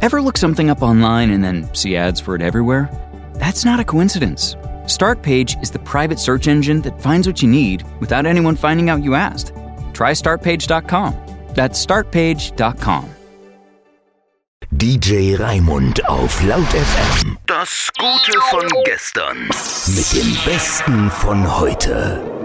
Ever look something up online and then see ads for it everywhere? That's not a coincidence. Startpage is the private search engine that finds what you need without anyone finding out you asked. Try Startpage.com. That's Startpage.com. DJ Raimund auf Laut FM. Das Gute von gestern. Mit dem Besten von heute.